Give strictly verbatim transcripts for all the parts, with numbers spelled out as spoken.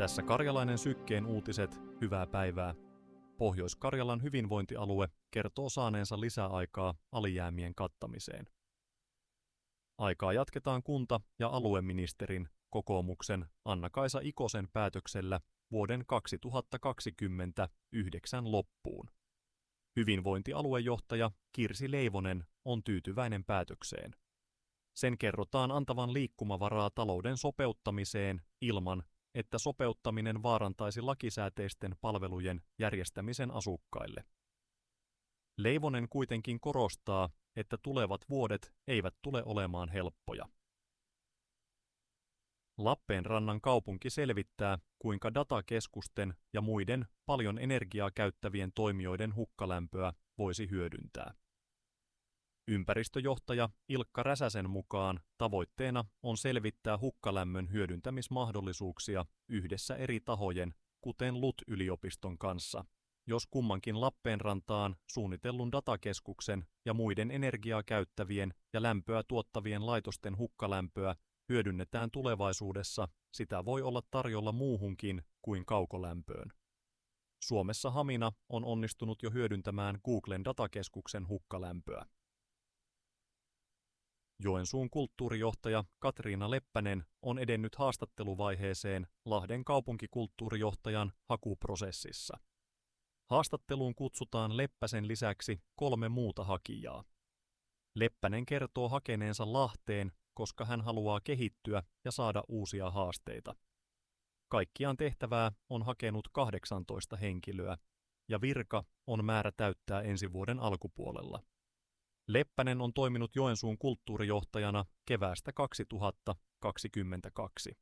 Tässä Karjalainen Sykkeen uutiset, hyvää päivää. Pohjois-Karjalan hyvinvointialue kertoo saaneensa lisäaikaa alijäämien kattamiseen. Aikaa jatketaan kunta- ja alueministerin, kokoomuksen Anna-Kaisa Ikosen päätöksellä vuoden kaksituhattakaksikymmentäyhdeksän loppuun. Hyvinvointialuejohtaja Kirsi Leivonen on tyytyväinen päätökseen. Sen kerrotaan antavan liikkumavaraa talouden sopeuttamiseen ilman, että sopeuttaminen vaarantaisi lakisääteisten palvelujen järjestämisen asukkaille. Leivonen kuitenkin korostaa, että tulevat vuodet eivät tule olemaan helppoja. Lappeenrannan kaupunki selvittää, kuinka datakeskusten ja muiden paljon energiaa käyttävien toimijoiden hukkalämpöä voisi hyödyntää. Ympäristöjohtaja Ilkka Räsäsen mukaan tavoitteena on selvittää hukkalämmön hyödyntämismahdollisuuksia yhdessä eri tahojen, kuten L U T-yliopiston kanssa, jos kummankin Lappeenrantaan suunnitellun datakeskuksen ja muiden energiaa käyttävien ja lämpöä tuottavien laitosten hukkalämpöä hyödynnetään tulevaisuudessa, sitä voi olla tarjolla muuhunkin kuin kaukolämpöön. Suomessa Hamina on onnistunut jo hyödyntämään Googlen datakeskuksen hukkalämpöä. Joensuun kulttuurijohtaja Katriina Leppänen on edennyt haastatteluvaiheeseen Lahden kaupunkikulttuurijohtajan hakuprosessissa. Haastatteluun kutsutaan Leppäsen lisäksi kolme muuta hakijaa. Leppänen kertoo hakeneensa Lahteen, koska hän haluaa kehittyä ja saada uusia haasteita. Kaikkiaan tehtävää on hakenut kahdeksantoista henkilöä, ja virka on määrä täyttää ensi vuoden alkupuolella. Leppänen on toiminut Joensuun kulttuurijohtajana keväästä kaksituhattakaksikymmentäkaksi.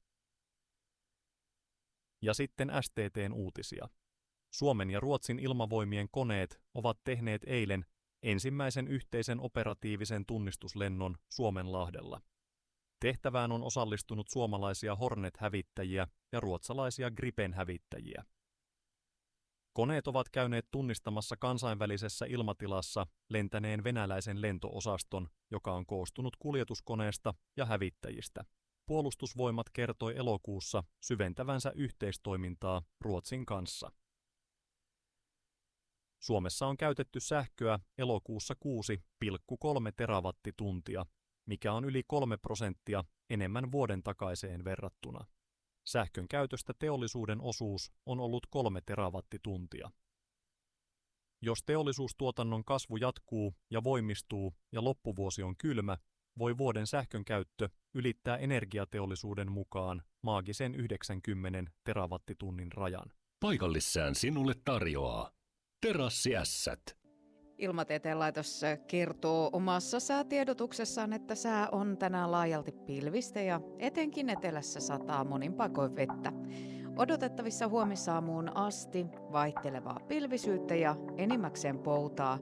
Ja sitten S T T:n uutisia. Suomen ja Ruotsin ilmavoimien koneet ovat tehneet eilen ensimmäisen yhteisen operatiivisen tunnistuslennon Suomenlahdella. Tehtävään on osallistunut suomalaisia Hornet-hävittäjiä ja ruotsalaisia Gripen-hävittäjiä. Koneet ovat käyneet tunnistamassa kansainvälisessä ilmatilassa lentäneen venäläisen lento-osaston, joka on koostunut kuljetuskoneesta ja hävittäjistä. Puolustusvoimat kertoi elokuussa syventävänsä yhteistoimintaa Ruotsin kanssa. Suomessa on käytetty sähköä elokuussa kuusi pilkku kolme terawattituntia, mikä on yli kolme prosenttia enemmän vuoden takaiseen verrattuna. Sähkön käytöstä teollisuuden osuus on ollut kolme terawattituntia. Jos teollisuustuotannon kasvu jatkuu ja voimistuu ja loppuvuosi on kylmä, voi vuoden sähkön käyttö ylittää energiateollisuuden mukaan maagisen yhdeksänkymmentä terawattitunnin rajan. Paikallissään sinulle tarjoaa Terassiässät. Ilmatieteen laitos kertoo omassa säätiedotuksessaan, että sää on tänään laajalti pilvistä ja etenkin etelässä sataa monin paikoin vettä. Odotettavissa huomisaamuun asti vaihtelevaa pilvisyyttä ja enimmäkseen poutaa.